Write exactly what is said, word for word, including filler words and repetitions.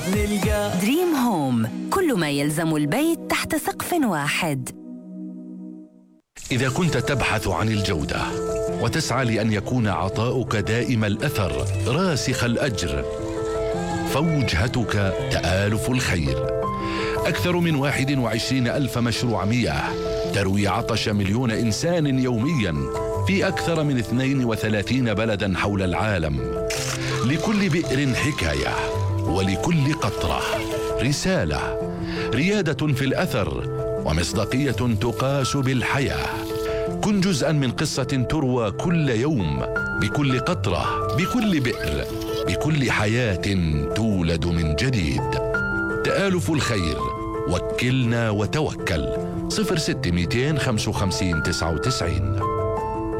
نلقى دريم هوم، كل ما يلزم البيت تحت سقف واحد. إذا كنت تبحث عن الجودة وتسعى لأن يكون عطاؤك دائم الأثر راسخ الأجر، فوجهتك تآلف الخير. أكثر من واحد وعشرين ألف مشروع مياه تروي عطش مليون إنسان يومياً في أكثر من اثنين وثلاثين بلداً حول العالم. لكل بئر حكاية، ولكل قطرة رسالة، ريادة في الأثر ومصداقية تقاس بالحياة. كن جزءاً من قصة تروى كل يوم، بكل قطرة، بكل بئر، بكل حياة تولد من جديد. تآلف الخير، وكلنا وتوكل. صفر ستة مئتين خمسة وخمسين تسعة وتسعين.